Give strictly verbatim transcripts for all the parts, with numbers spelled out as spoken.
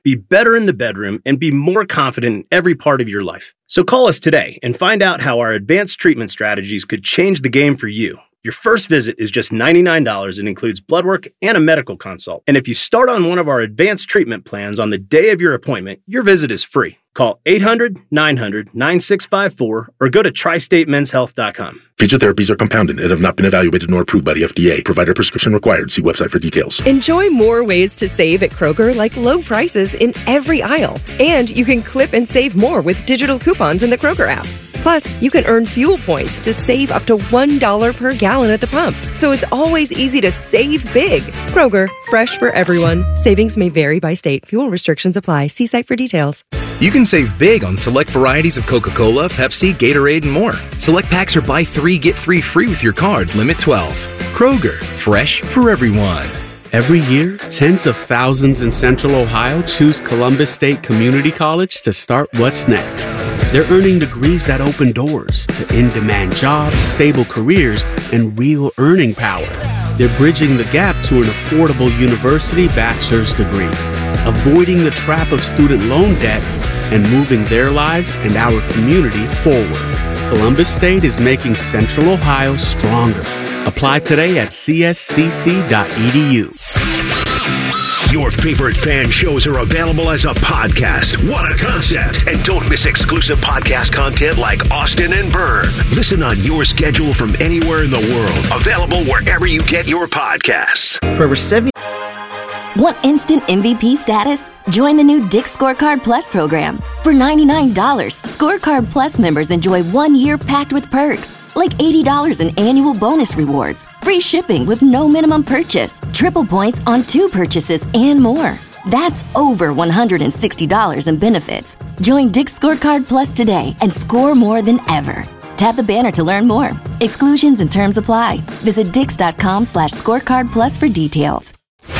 be better in the bedroom, and be more confident in every part of your life. So call us today and find out how our advanced treatment strategies could change the game for you. Your first visit is just ninety-nine dollars and includes blood work and a medical consult. And if you start on one of our advanced treatment plans on the day of your appointment, your visit is free. Call eight hundred, nine hundred, nine six five four or go to tri state men's health dot com. Feature therapies are compounded and have not been evaluated nor approved by the F D A. Provider prescription required. See website for details. Enjoy more ways to save at Kroger, like low prices in every aisle. And you can clip and save more with digital coupons in the Kroger app. Plus, you can earn fuel points to save up to one dollar per gallon at the pump. So it's always easy to save big. Kroger, fresh for everyone. Savings may vary by state. Fuel restrictions apply. See site for details. You can save big on select varieties of Coca-Cola, Pepsi, Gatorade, and more. Select packs are buy three, get three free with your card. Limit twelve. Kroger, fresh for everyone. Every year, tens of thousands in Central Ohio choose Columbus State Community College to start what's next. They're earning degrees that open doors to in-demand jobs, stable careers, and real earning power. They're bridging the gap to an affordable university bachelor's degree, avoiding the trap of student loan debt, and moving their lives and our community forward. Columbus State is making Central Ohio stronger. Apply today at c s c c dot e d u. Your favorite fan shows are available as a podcast. What a concept. And don't miss exclusive podcast content like Austin and Vern. Listen on your schedule from anywhere in the world. Available wherever you get your podcasts. For over seventy... Want instant M V P status? Join the new Dick's Scorecard Plus program. For ninety-nine dollars, Scorecard Plus members enjoy one year packed with perks, like eighty dollars in annual bonus rewards, free shipping with no minimum purchase, triple points on two purchases, and more. That's over one hundred sixty dollars in benefits. Join Dick's Scorecard Plus today and score more than ever. Tap the banner to learn more. Exclusions and terms apply. Visit dix.com slash scorecard plus for details.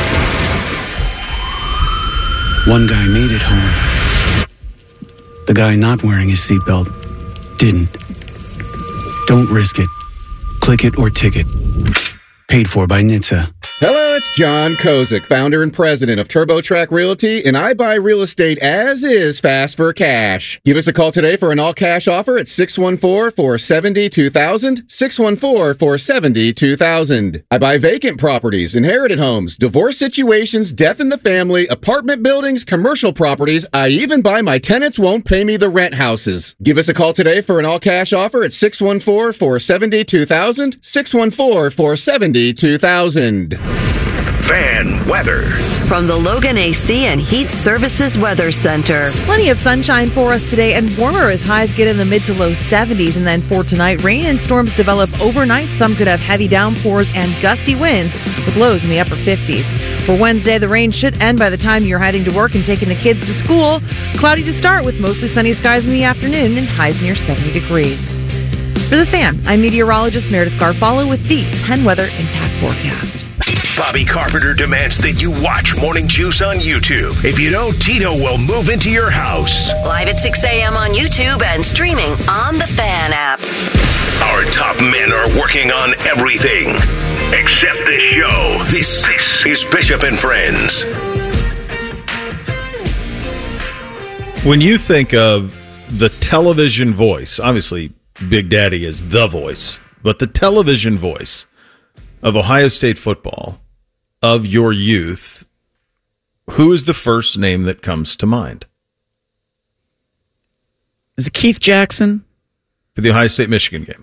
One guy made it home. The guy not wearing his seatbelt didn't. Don't risk it. Click it or ticket. Paid for by N H T S A. Hello, it's John Kozik, founder and president of TurboTrack Realty, and I buy real estate as is, fast for cash. Give us a call today for an all-cash offer at six one four, four seven zero, two thousand, six one four, four seven zero, two thousand. I buy vacant properties, inherited homes, divorce situations, death in the family, apartment buildings, commercial properties. I even buy my tenants won't pay me the rent houses. Give us a call today for an all-cash offer at six one four, four seven zero, two thousand, six one four, four seven zero, two thousand. Fan weather. From the Logan A C and Heat Services Weather Center. Plenty of sunshine for us today and warmer as highs get in the mid to low seventies. And then for tonight, rain and storms develop overnight. Some could have heavy downpours and gusty winds with lows in the upper fifties. For Wednesday, the rain should end by the time you're heading to work and taking the kids to school. Cloudy to start with mostly sunny skies in the afternoon and highs near seventy degrees. For The Fan, I'm meteorologist Meredith Garfalo with the ten Weather Impact Forecast. Bobby Carpenter demands that you watch Morning Juice on YouTube. If you don't, Tito will move into your house. Live at six a.m. on YouTube and streaming on the Fan app. Our top men are working on everything except this show. This, this is Bishop and Friends. When you think of the television voice, obviously Big Daddy is the voice, but the television voice of Ohio State football, of your youth, who is the first name that comes to mind? Is it Keith Jackson? For the Ohio State-Michigan game.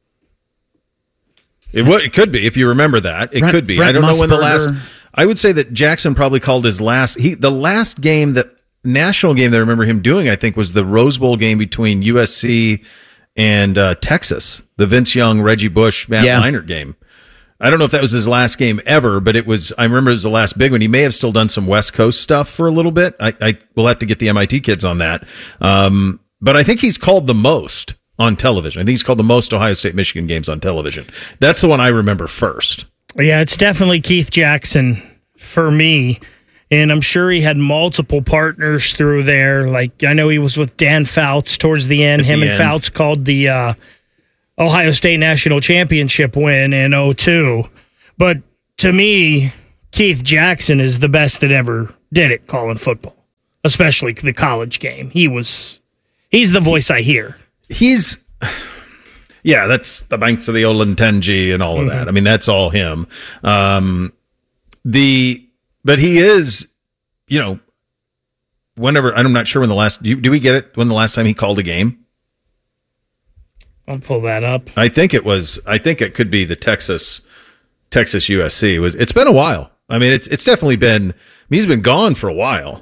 It, would, it could be, if you remember that. It Brent, could be. Brent I don't know when the Musburger. last... I would say that Jackson probably called his last... He The last game, that national game that I remember him doing, I think, was the Rose Bowl game between U S C and uh, Texas. The Vince Young, Reggie Bush, Matt Yeah. Leinart game. I don't know if that was his last game ever, but it was. I remember it was the last big one. He may have still done some West Coast stuff for a little bit. I, I will have to get the M I T kids on that. Um, but I think he's called the most on television. I think he's called the most Ohio State Michigan games on television. That's the one I remember first. Yeah, it's definitely Keith Jackson for me. And I'm sure he had multiple partners through there. Like, I know he was with Dan Fouts towards the end. At Him the and end. Fouts called the uh, Ohio State National Championship win in oh two. But to me, Keith Jackson is the best that ever did it calling football. especially the college game. He was, he's the voice I hear. He's, yeah, that's the banks of the Olentangy and all of Mm-hmm. that. I mean, that's all him. Um, the, but he is, you know, whenever, I'm not sure when the last, do, do we get it when the last time he called a game? I'll pull that up. I think it was, I think it could be the Texas, Texas U S C. It was, it's been a while. I mean, it's, it's definitely been, I mean, he's been gone for a while.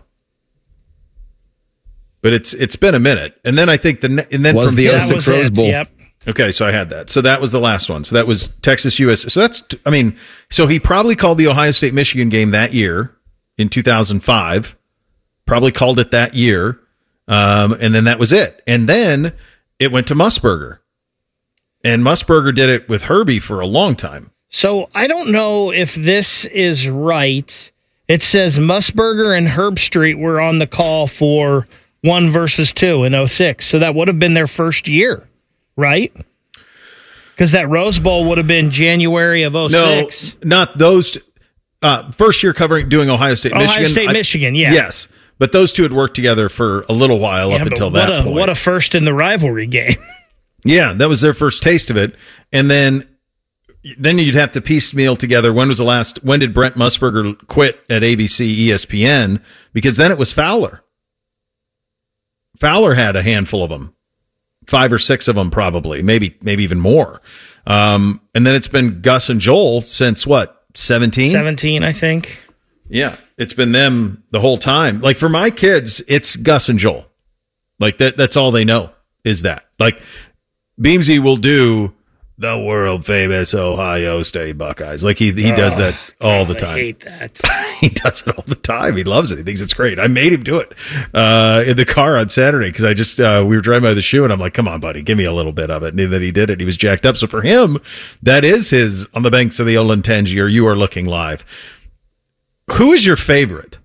But it's it's been a minute, and then I think the ne- and then was from the him, oh six Rose Bowl. Yep. Okay, so I had that. So that was the last one. So that was Texas U S C. So that's I mean, so he probably called the Ohio State Michigan game that year in two thousand five. Probably called it that year, um, and then that was it. And then it went to Musburger, and Musburger did it with Herbie for a long time. So I don't know if this is right. It says Musburger and Herbstreit were on the call for one versus two in oh six. So that would have been their first year, right? Because that Rose Bowl would have been January of oh six. No, not those. Two. Uh, first year covering doing Ohio State, Ohio Michigan. State, I, Michigan, yeah. Yes, but those two had worked together for a little while Yeah, up but until what that a, point. What a first in the rivalry game. Yeah, that was their first taste of it. And then then you'd have to piecemeal together when was the last, when did Brent Musburger quit at A B C, E S P N? Because then it was Fowler. Fowler had a handful of them, five or six of them probably, maybe maybe even more. Um, and then it's been Gus and Joel since what, seventeen? seventeen, I think. Yeah, it's been them the whole time. Like for my kids, it's Gus and Joel. Like that that's all they know is that. Like Beamsy will do the world famous Ohio State Buckeyes. Like he he does that all God, the time. I hate that. He does it all the time. He loves it. He thinks it's great. I made him do it uh, in the car on Saturday because I just uh, we were driving by the shoe and I'm like, come on, buddy, give me a little bit of it. And then he did it. He was jacked up. So for him, that is his on the banks of the Olentangy or You Are Looking Live. Who is your favorite?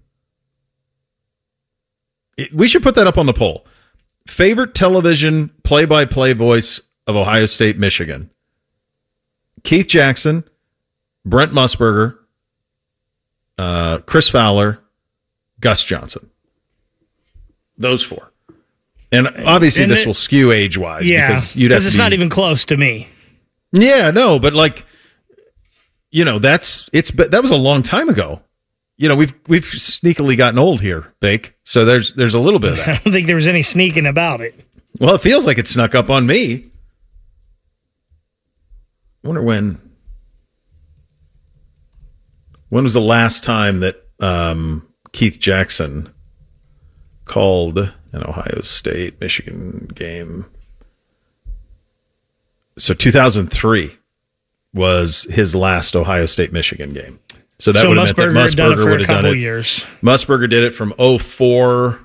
It, we should put that up on the poll. Favorite television play-by-play voice of Ohio State, Michigan. Keith Jackson, Brent Musburger, uh, Chris Fowler, Gus Johnson. Those four. And obviously And this it- will skew age-wise. Yeah, because you'd have because to it's be, not even close to me. Yeah, no, but like, you know, that's, it's, but that was a long time ago. You know, we've, we've sneakily gotten old here, Bake. So there's, there's a little bit of I that. don't think there was any sneaking about it. Well, it feels like it snuck up on me. I wonder when. When was the last time that um, Keith Jackson called an Ohio State Michigan game? So two thousand three was his last Ohio State Michigan game. So that So would have meant that Musburger had done it Musburger for a would have done couple it. years. Musburger did it from oh four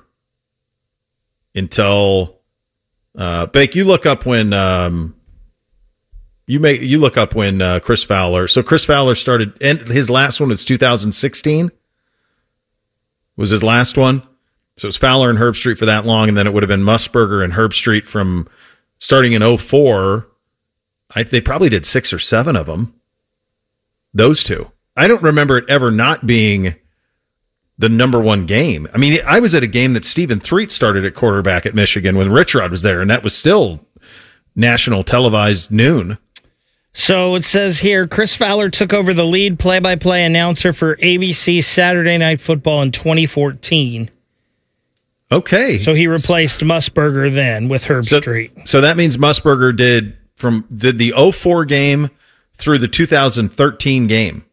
until uh, Bake. You look up when um, you make you look up when uh, Chris Fowler. So Chris Fowler started, and his last one was two thousand sixteen. Was his last one. So it was Fowler and Herbstreit for that long, and then it would have been Musburger and Herbstreit from starting in oh four. I they probably did six or seven of them. Those two. I don't remember it ever not being the number one game. I mean, I was at a game that Stephen Threet started at quarterback at Michigan when Rich Rod was there, and that was still national televised noon. So it says here, Chris Fowler took over the lead play-by-play announcer for A B C Saturday Night Football in twenty fourteen. Okay. So he replaced Musburger then with Herb So, Street. so that means Musburger did from did the oh four game through the two thousand thirteen game.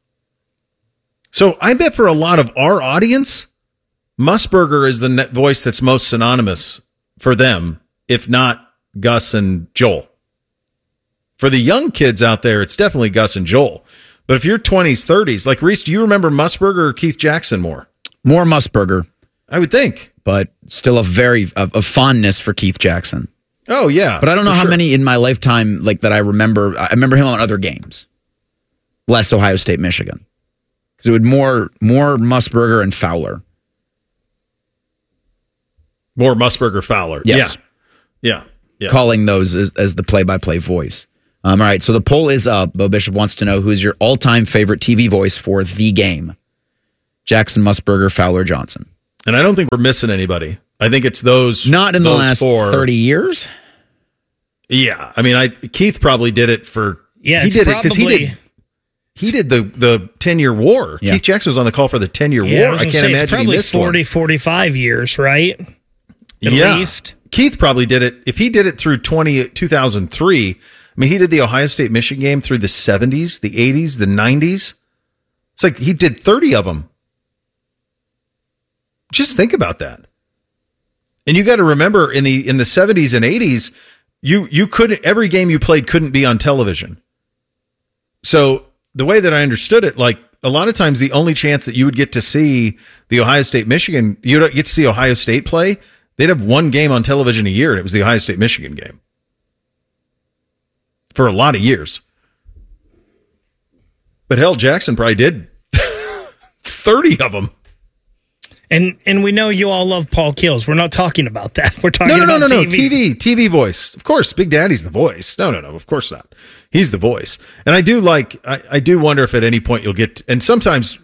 So I bet for a lot of our audience, Musburger is the net voice that's most synonymous for them, if not Gus and Joel. For the young kids out there, it's definitely Gus and Joel. But if you're twenties, thirties, like Reese, do you remember Musburger or Keith Jackson more? More Musburger. I would think. But still a very a, a fondness for Keith Jackson. Oh, yeah. But I don't know for how sure. many in my lifetime like that I remember. I remember him on other games. Less Ohio State, Michigan. Because it would more more Musburger and Fowler. More Musburger Fowler. Yes. Yeah. Yeah. Yeah. Calling those as, as the play-by-play voice. Um, all right, so the poll is up. Bo Bishop wants to know who's your all-time favorite T V voice for the game. Jackson, Musburger, Fowler, Johnson. And I don't think we're missing anybody. I think it's those not in the those last four. thirty years. Yeah, I mean, I Keith probably did it for yeah, he it's did it because he probably- did he did the the ten year war. Yeah. Keith Jackson was on the call for the ten year Yeah, I war. was I gonna can't say, it's imagine he probably missed forty, one. forty-five years, right? At yeah. least. Keith probably did it. If he did it through twenty, two thousand three, I mean, he did the Ohio State Michigan game through the seventies, the eighties, the nineties. It's like he did thirty of them. Just think about that. And you got to remember in the in the seventies and eighties, you you couldn't every game you played couldn't be on television. So the way that I understood it, like a lot of times the only chance that you would get to see the Ohio State Michigan, you don't get to see Ohio State play, they'd have one game on television a year, and it was the Ohio State Michigan game. For a lot of years. But hell, Jackson probably did thirty of them. And and we know you all love Paul Keels. We're not talking about that. We're talking No, no, no, about no, T V. no. T V, T V voice. Of course, Big Daddy's the voice. No, no, no. Of course not. He's the voice. And I do like, I, I do wonder if at any point you'll get, and sometimes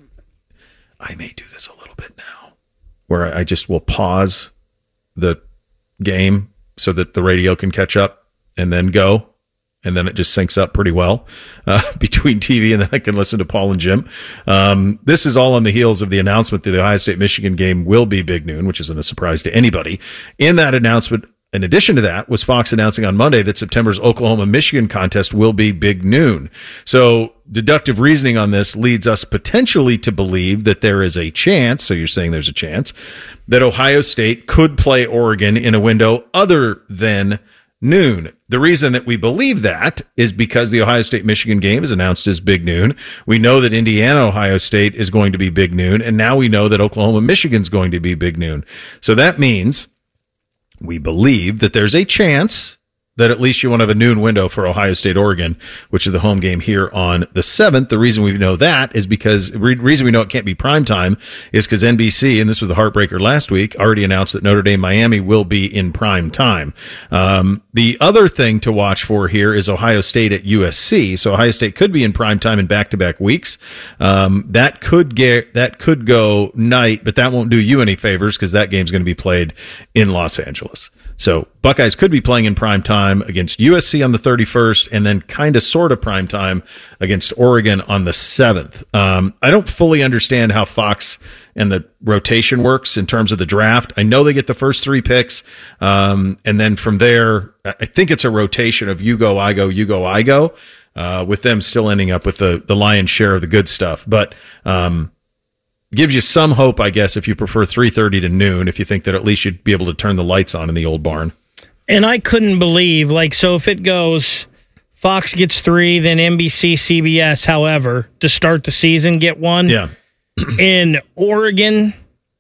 I may do this a little bit now, where I, I just will pause the game so that the radio can catch up and then go. And then it just syncs up pretty well uh, between T V, and then I can listen to Paul and Jim. Um, this is all on the heels of the announcement that the Ohio State-Michigan game will be Big Noon, which isn't a surprise to anybody. In that announcement, in addition to that, was Fox announcing on Monday that September's Oklahoma-Michigan contest will be Big Noon. So deductive reasoning on this leads us potentially to believe that there is a chance, so you're saying there's a chance, that Ohio State could play Oregon in a window other than noon. The reason that we believe that is because the Ohio State-Michigan game is announced as Big Noon. We know that Indiana-Ohio State is going to be Big Noon, and now we know that Oklahoma-Michigan is going to be Big Noon. So that means we believe that there's a chance that at least you want to have a noon window for Ohio State, Oregon, which is the home game here on the seventh. The reason we know that is because the re- reason we know it can't be prime time is because N B C, and this was the heartbreaker last week, already announced that Notre Dame Miami will be in prime time. Um, the other thing to watch for here is Ohio State at U S C. So Ohio State could be in prime time in back-to-back weeks. Um, that could get, that could go night, but that won't do you any favors because that game's going to be played in Los Angeles. So Buckeyes could be playing in prime time against U S C on the thirty-first, and then kind of sort of prime time against Oregon on the seventh. Um, I don't fully understand how Fox and the rotation works in terms of the draft. I know they get the first three picks, um, and then from there, I think it's a rotation of you go, I go, you go, I go, uh, with them still ending up with the the lion's share of the good stuff. But um, gives you some hope, I guess, if you prefer three thirty to noon, if you think that at least you'd be able to turn the lights on in the old barn. And I couldn't believe, like, so if it goes, Fox gets three, then N B C, C B S, however, to start the season, get one. Yeah. In Oregon,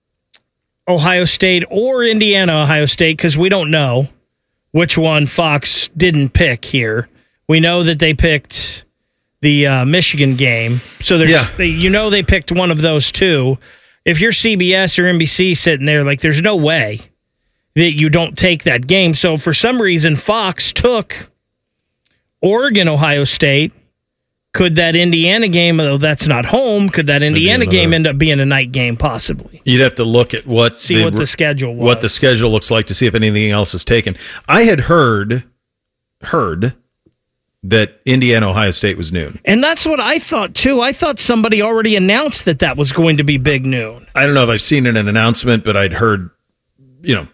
Ohio State, or Indiana, Ohio State, because we don't know which one Fox didn't pick here. We know that they picked the uh, Michigan game. So there's, Yeah. they, you know they picked one of those two. If you're C B S or N B C sitting there, like, there's no way that you don't take that game. So for some reason, Fox took Oregon, Ohio State. Could that Indiana game, though that's not home, could that Indiana another- game end up being a night game possibly? You'd have to look at what See what the schedule was. what the schedule looks like to see if anything else is taken. I had heard heard that Indiana Ohio State was noon. And that's what I thought, too. I thought somebody already announced that that was going to be Big Noon. I don't know if I've seen it in an announcement, but I'd heard, you know,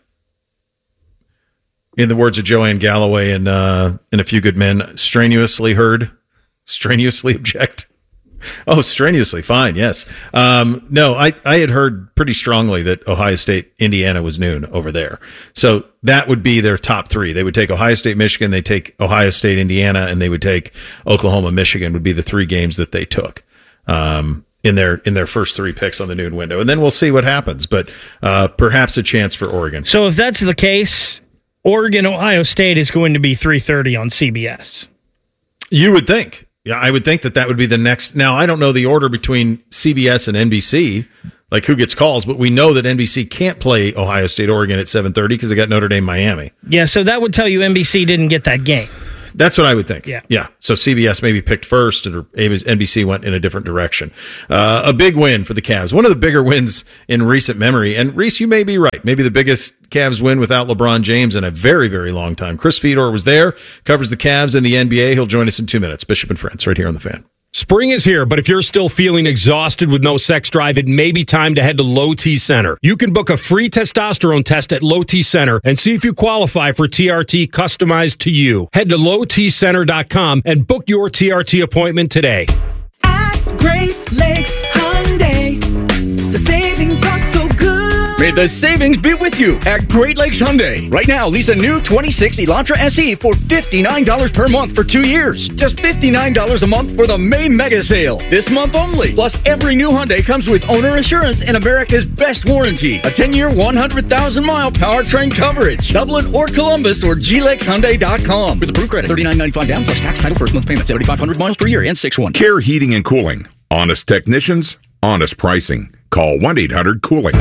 in the words of Joanne Galloway and uh, and A Few Good Men, strenuously heard, strenuously object. Oh, strenuously, fine, yes. Um, no, I, I had heard pretty strongly that Ohio State, Indiana was noon over there. So that would be their top three. They would take Ohio State, Michigan, they take Ohio State, Indiana, and they would take Oklahoma, Michigan would be the three games that they took um, in their in their first three picks on the noon window. And then we'll see what happens, but uh, perhaps a chance for Oregon. So if that's the case, Oregon, Ohio State is going to be three thirty on C B S. You would think. Yeah, I would think that that would be the next. Now, I don't know the order between C B S and N B C, like who gets calls, but we know that N B C can't play Ohio State, Oregon at seven thirty because they got Notre Dame, Miami. Yeah, so that would tell you N B C didn't get that game. That's what I would think. Yeah. Yeah. So C B S maybe picked first, or N B C went in a different direction. Uh, a big win for the Cavs. One of the bigger wins in recent memory. And Reese, you may be right. Maybe the biggest Cavs win without LeBron James in a very, very long time. Chris Fedor was there, covers the Cavs in the N B A. He'll join us in two minutes. Bishop and Friends, right here on The Fan. Spring is here, but if you're still feeling exhausted with no sex drive, it may be time to head to Low T Center. You can book a free testosterone test at Low T Center and see if you qualify for T R T customized to you. Head to low t center dot com and book your T R T appointment today. At Great Lakes Hyundai, the savings are so good. May the savings be with you at Great Lakes Hyundai. Right now, lease a new twenty-six Elantra S E for fifty-nine dollars per month for two years. Just fifty-nine dollars a month for the May mega sale. This month only. Plus, every new Hyundai comes with owner assurance and America's best warranty. A ten-year, one hundred thousand mile powertrain coverage. Dublin or Columbus or G Lex Hyundai dot com. With approved credit, thirty-nine ninety-five down plus tax, title, first month payment, seventy-five hundred miles per year and six one. Care Heating and Cooling. Honest technicians, honest pricing. Call one eight hundred cooling.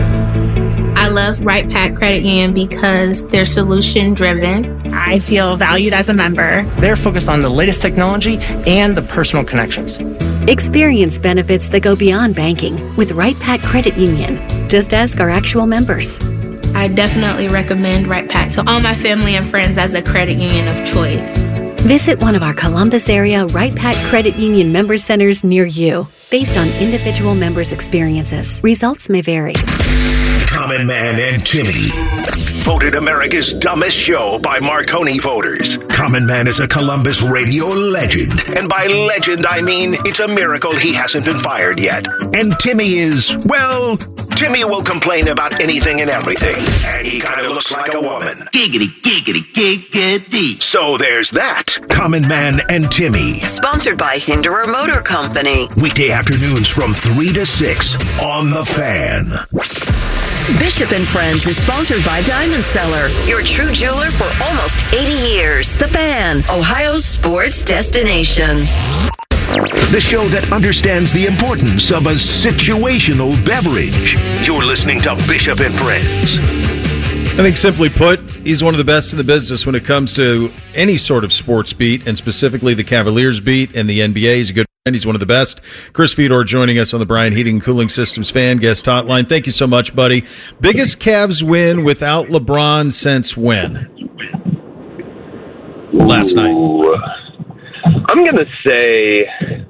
I love Right Pack Credit Union because they're solution driven. I feel valued as a member. They're focused on the latest technology and the personal connections. Experience benefits that go beyond banking with Right Pack Credit Union. Just ask our actual members. I definitely recommend Right Pack to all my family and friends as a credit union of choice. Visit one of our Columbus area Right Pack Credit Union member centers near you. Based on individual members' experiences, results may vary. Common Man and Timmy. Voted America's dumbest show by Marconi voters. Common Man is a Columbus radio legend. And by legend, I mean it's a miracle he hasn't been fired yet. And Timmy is, well, Timmy will complain about anything and everything. And he kind of looks like a woman. Giggity, giggity, giggity. So there's that. Common Man and Timmy. Sponsored by Hinderer Motor Company. Weekday afternoons from three to six on The Fan. Bishop and Friends is sponsored by Diamond Seller, your true jeweler for almost eighty years. The Fan, Ohio's sports destination. The show that understands the importance of a situational beverage. You're listening to Bishop and Friends. I think simply put, he's one of the best in the business when it comes to any sort of sports beat, and specifically the Cavaliers beat and the N B A. He's a good friend. He's one of the best. Chris Fedor joining us on the Bryant Heating and Cooling Systems Fan Guest Hotline. Thank you so much, buddy. Biggest Cavs win without LeBron since when? Last night. I'm going to say,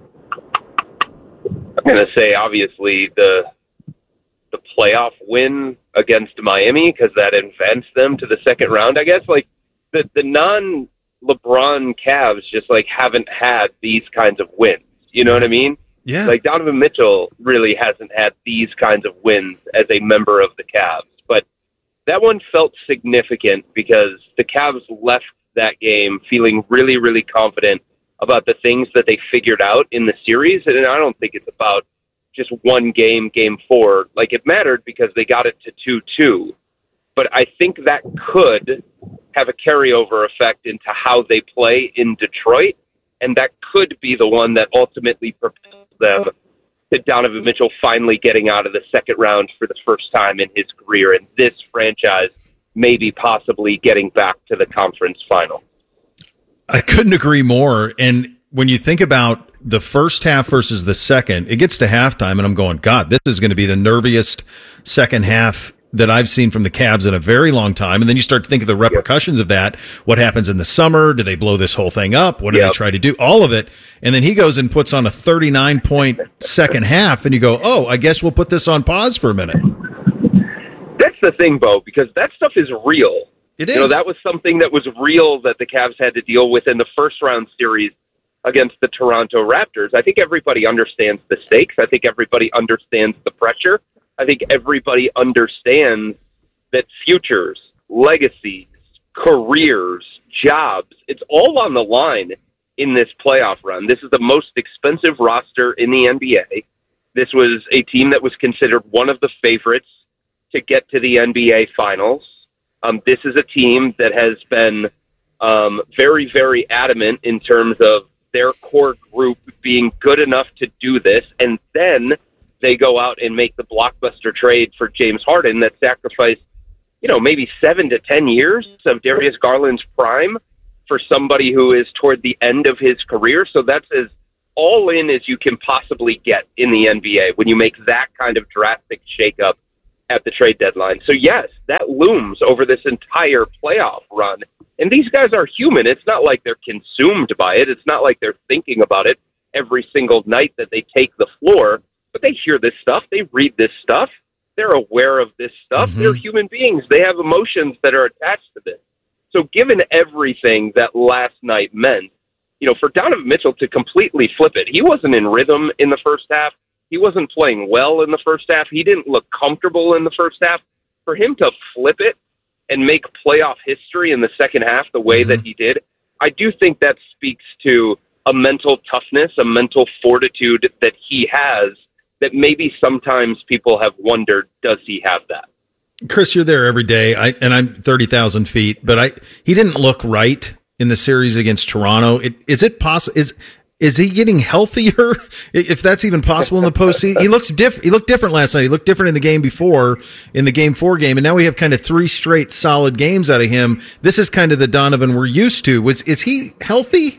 I'm going to say, obviously, the the playoff win against Miami, because that advanced them to the second round, I guess. Like, the, the non-LeBron Cavs just, like, haven't had these kinds of wins. You know what I mean? Yeah. Like, Donovan Mitchell really hasn't had these kinds of wins as a member of the Cavs. But that one felt significant because the Cavs left that game feeling really, really confident about the things that they figured out in the series. And I don't think it's about just one game, game four. Like, it mattered because they got it to two two. But I think that could have a carryover effect into how they play in Detroit. And that could be the one that ultimately propels them to Donovan Mitchell finally getting out of the second round for the first time in his career. And this franchise maybe possibly getting back to the conference final. I couldn't agree more. And when you think about the first half versus the second, it gets to halftime and I'm going, God, this is going to be the nerviest second half that I've seen from the Cavs in a very long time. And then you start to think of the repercussions yep. of that. What happens in the summer? Do they blow this whole thing up? What do yep. they try to do? All of it. And then he goes and puts on a thirty-nine point second half and you go, oh, I guess we'll put this on pause for a minute. That's the thing, Bo, because that stuff is real. It is. You know, that was something that was real that the Cavs had to deal with in the first round series against the Toronto Raptors. I think everybody understands the stakes. I think everybody understands the pressure. I think everybody understands that futures, legacies, careers, jobs, it's all on the line in this playoff run. This is the most expensive roster in the N B A. This was a team that was considered one of the favorites to get to the N B A Finals. Um, this is a team that has been um, very, very adamant in terms of their core group being good enough to do this, and then they go out and make the blockbuster trade for James Harden that sacrificed, you know, maybe seven to ten years of Darius Garland's prime. for somebody who is toward the end of his career. So that's as all in as you can possibly get in the N B A when you make that kind of drastic shakeup at the trade deadline. So yes, that looms over this entire playoff run. And these guys are human. It's not like they're consumed by it. It's not like they're thinking about it every single night that they take the floor, but they hear this stuff. They read this stuff. They're aware of this stuff. Mm-hmm. They're human beings. They have emotions that are attached to this. So given everything that last night meant, you know, for Donovan Mitchell to completely flip it, he wasn't in rhythm in the first half. He wasn't playing well in the first half. He didn't look comfortable in the first half. For him to flip it and make playoff history in the second half the way mm-hmm. that he did, I do think that speaks to a mental toughness, a mental fortitude that he has that maybe sometimes people have wondered, does he have that? Chris, you're there every day, I, and I'm thirty thousand feet, but I he didn't look right in the series against Toronto. It, is it possible? Is is he getting healthier? If that's even possible in the postseason, he looks diff. He looked different last night. He looked different in the game before, in the game four game, and now we have kind of three straight solid games out of him. This is kind of the Donovan we're used to. Was is he healthy?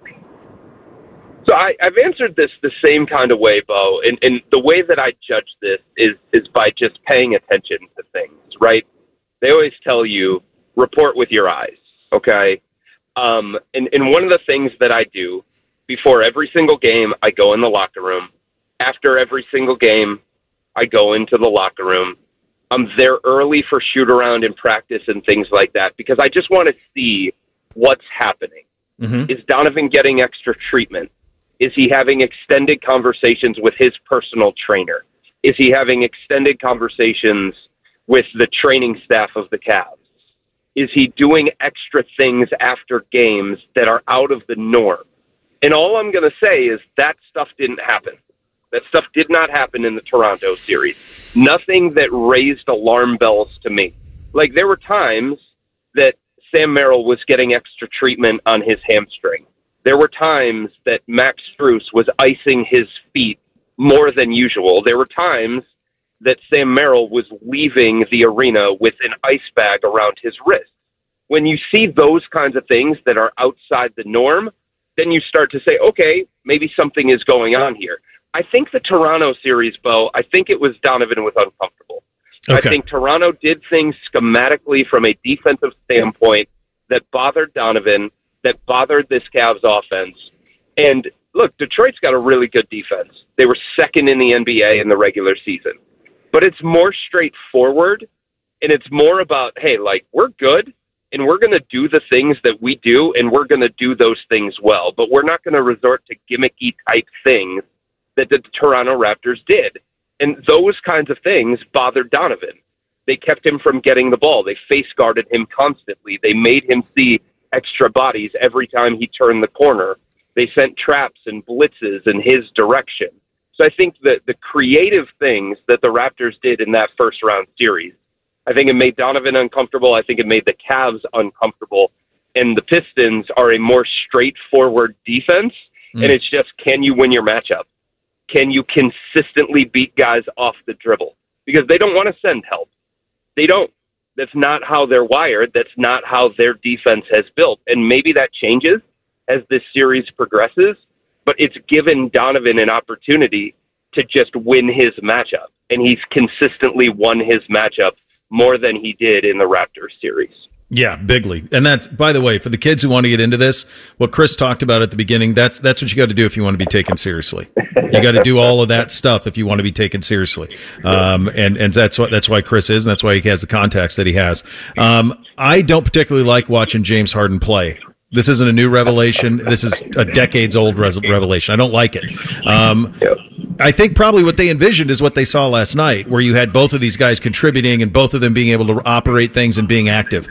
So I, I've answered this the same kind of way, Bo, and, and the way that I judge this is is by just paying attention to things, right? They always tell you, report with your eyes, okay? Um, and, and one of the things that I do before every single game, I go in the locker room. After every single game, I go into the locker room. I'm there early for shoot-around and practice and things like that because I just want to see what's happening. Mm-hmm. Is Donovan getting extra treatment? Is he having extended conversations with his personal trainer? Is he having extended conversations with the training staff of the Cavs? Is he doing extra things after games that are out of the norm? And all I'm going to say is that stuff didn't happen. That stuff did not happen in the Toronto series. Nothing that raised alarm bells to me. Like, there were times that Sam Merrill was getting extra treatment on his hamstring. There were times that Max Strus was icing his feet more than usual. There were times that Sam Merrill was leaving the arena with an ice bag around his wrist. When you see those kinds of things that are outside the norm, then you start to say, okay, maybe something is going on here. I think the Toronto series, Bo, I think it was Donovan was uncomfortable. Okay. I think Toronto did things schematically from a defensive standpoint that bothered Donovan, that bothered this Cavs offense. And look, Detroit's got a really good defense. They were second in the N B A in the regular season. But it's more straightforward, and it's more about, hey, like, we're good, and we're going to do the things that we do, and we're going to do those things well. But we're not going to resort to gimmicky-type things that the Toronto Raptors did. And those kinds of things bothered Donovan. They kept him from getting the ball. They face-guarded him constantly. They made him see extra bodies every time he turned the corner. They sent traps and blitzes in his direction. So I think that the creative things that the Raptors did in that first round series, I think it made Donovan uncomfortable. I think it made the Cavs uncomfortable. And the Pistons are a more straightforward defense. Mm. And it's just, can you win your matchup? Can you consistently beat guys off the dribble? Because they don't want to send help. They don't. That's not how they're wired. That's not how their defense has built. And maybe that changes as this series progresses, but it's given Donovan an opportunity to just win his matchup. And he's consistently won his matchup more than he did in the Raptors series. Yeah, bigly. And that's, by the way, for the kids who want to get into this, what Chris talked about at the beginning, that's that's what you got to do if you want to be taken seriously. You got to do all of that stuff if you want to be taken seriously. Um, and and that's what that's why Chris is, and that's why he has the contacts that he has. Um, I don't particularly like watching James Harden play. This isn't a new revelation. This is a decades-old res- revelation. I don't like it. Um, I think probably what they envisioned is what they saw last night, where you had both of these guys contributing and both of them being able to operate things and being active.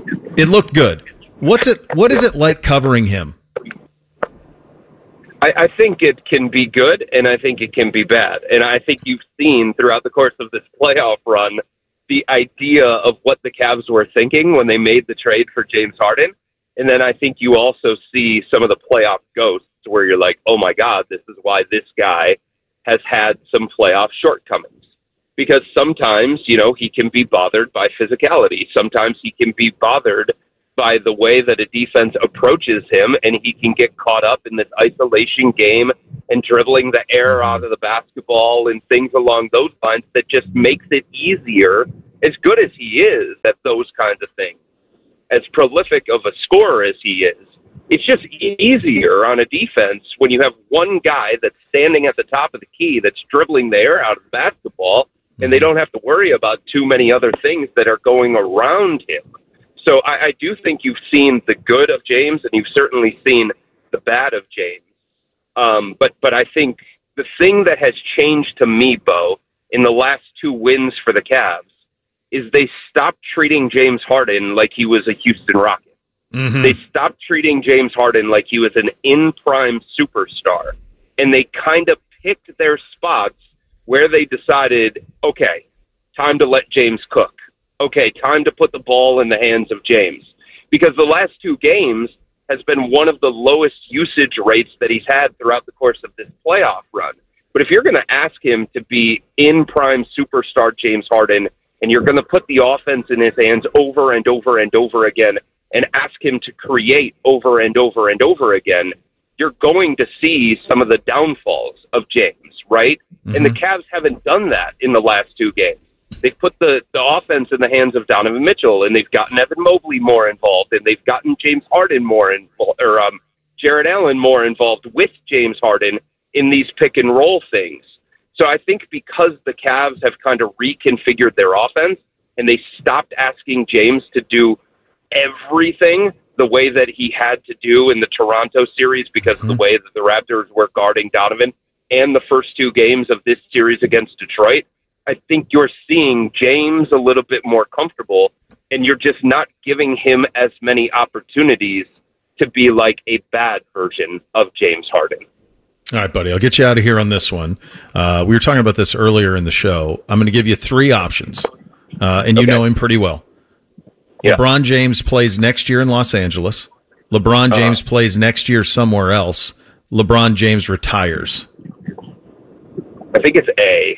It looked good. What's it? What is it like covering him? I, I think it can be good, and I think it can be bad. And I think you've seen throughout the course of this playoff run the idea of what the Cavs were thinking when they made the trade for James Harden. And then I think you also see some of the playoff ghosts where you're like, oh, my God, this is why this guy has had some playoff shortcomings. Because sometimes, you know, he can be bothered by physicality. Sometimes he can be bothered by the way that a defense approaches him, and he can get caught up in this isolation game and dribbling the air out of the basketball and things along those lines that just makes it easier, as good as he is at those kinds of things, as prolific of a scorer as he is. It's just easier on a defense when you have one guy that's standing at the top of the key that's dribbling the air out of the basketball, and they don't have to worry about too many other things that are going around him. So I, I do think you've seen the good of James, and you've certainly seen the bad of James. Um, but but I think the thing that has changed to me, Bo, in the last two wins for the Cavs is they stopped treating James Harden like he was a Houston Rocket. Mm-hmm. They stopped treating James Harden like he was an in-prime superstar. And they kind of picked their spots where they decided, okay, time to let James cook. Okay, time to put the ball in the hands of James. Because the last two games has been one of the lowest usage rates that he's had throughout the course of this playoff run. But if you're going to ask him to be in-prime superstar James Harden, and you're going to put the offense in his hands over and over and over again, and ask him to create over and over and over again, you're going to see some of the downfalls of James, right? Mm-hmm. And the Cavs haven't done that in the last two games. They've put the, the offense in the hands of Donovan Mitchell, and they've gotten Evan Mobley more involved, and they've gotten James Harden more involved, or um, Jared Allen more involved with James Harden in these pick and roll things. So I think because the Cavs have kind of reconfigured their offense, and they stopped asking James to do everything the way that he had to do in the Toronto series because mm-hmm. of the way that the Raptors were guarding Donovan, and the first two games of this series against Detroit, I think you're seeing James a little bit more comfortable, and you're just not giving him as many opportunities to be like a bad version of James Harden. All right, buddy, I'll get you out of here on this one. Uh, we were talking about this earlier in the show. I'm going to give you three options, uh, and you okay. know him pretty well. Yeah. LeBron James plays next year in Los Angeles. LeBron James uh-huh. plays next year somewhere else. LeBron James retires. I think it's A.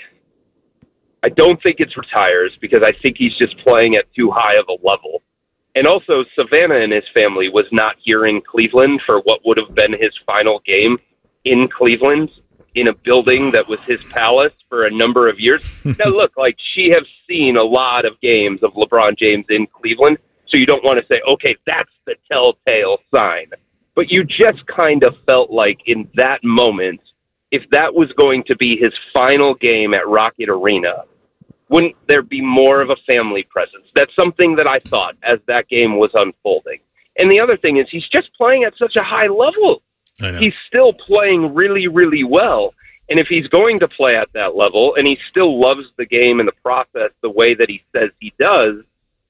I don't think it's retires because I think he's just playing at too high of a level. And also, Savannah and his family was not here in Cleveland for what would have been his final game in Cleveland, in a building that was his palace for a number of years. Now, look, like, she has seen a lot of games of LeBron James in Cleveland, so you don't want to say, okay, that's the telltale sign. But you just kind of felt like in that moment, if that was going to be his final game at Rocket Arena, wouldn't there be more of a family presence? That's something that I thought as that game was unfolding. And the other thing is he's just playing at such a high level. I know. He's still playing really, really well. And if he's going to play at that level and he still loves the game and the process the way that he says he does,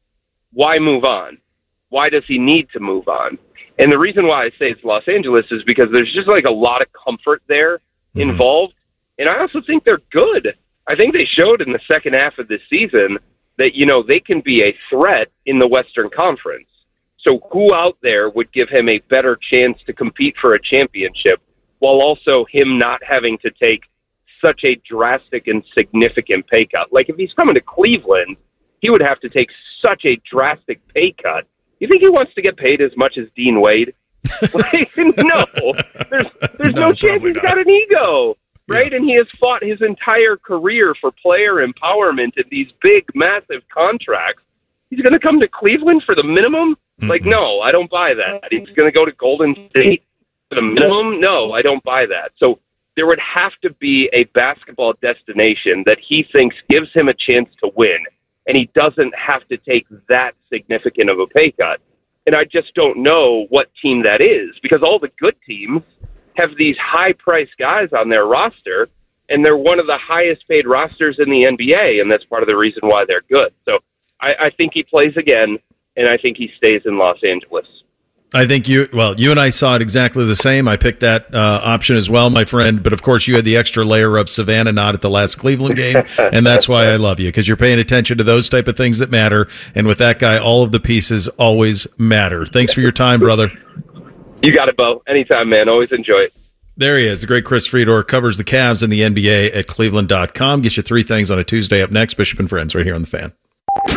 why move on? Why does he need to move on? And the reason why I say it's Los Angeles is because there's just like a lot of comfort there mm-hmm. involved. And I also think they're good. I think they showed in the second half of this season that, you know, they can be a threat in the Western Conference. So who out there would give him a better chance to compete for a championship while also him not having to take such a drastic and significant pay cut? Like, if he's coming to Cleveland, he would have to take such a drastic pay cut. You think he wants to get paid as much as Dean Wade? Like, no, there's there's no, no chance. He's not. Got an ego, right? Yeah. And he has fought his entire career for player empowerment in these big, massive contracts. He's going to come to Cleveland for the minimum? Mm-hmm. Like, no, I don't buy that. He's going to go to Golden State for the minimum? No, I don't buy that. So there would have to be a basketball destination that he thinks gives him a chance to win, and he doesn't have to take that significant of a pay cut. And I just don't know what team that is, because all the good teams have these high-priced guys on their roster, and they're one of the highest-paid rosters in the N B A, and that's part of the reason why they're good. So I, I think he plays again, and I think he stays in Los Angeles. I think you, well, you and I saw it exactly the same. I picked that uh, option as well, my friend. But, of course, you had the extra layer of Savannah not at the last Cleveland game, and that's why I love you, because you're paying attention to those type of things that matter. And with that guy, all of the pieces always matter. Thanks for your time, brother. You got it, Bo. Anytime, man. Always enjoy it. There he is. The great Chris Fedor covers the Cavs and the N B A at Cleveland dot com. Gets you three things on a Tuesday. Up next, Bishop and Friends right here on The Fan.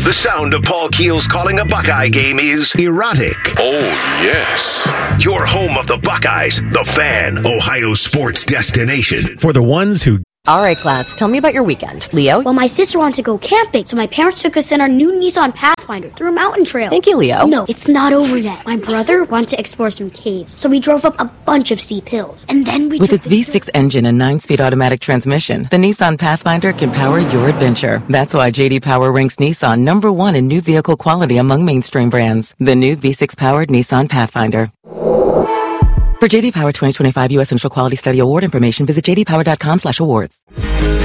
The sound of Paul Keels calling a Buckeye game is erotic. Oh, yes. Your home of the Buckeyes, the Fan, Ohio sports destination. For the ones who... All right, class, tell me about your weekend. Leo? Well, my sister wanted to go camping, so my parents took us in our new Nissan Pathfinder through a mountain trail. Thank you, Leo. No, it's not over yet. My brother wanted to explore some caves, so we drove up a bunch of steep hills. And then we With took its V six engine and nine-speed automatic transmission, the Nissan Pathfinder can power your adventure. That's why J D Power ranks Nissan number one in new vehicle quality among mainstream brands. The new V six-powered Nissan Pathfinder. For J D Power twenty twenty-five U S Initial Quality Study Award information, visit j d power dot com slash awards.